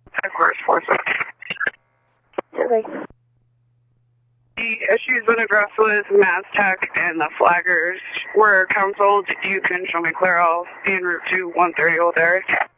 Headquarters 46. Okay. The issues been addressed with MassTech and the flaggers were counseled. You can show me clear off in Route 2 130 Old Eric.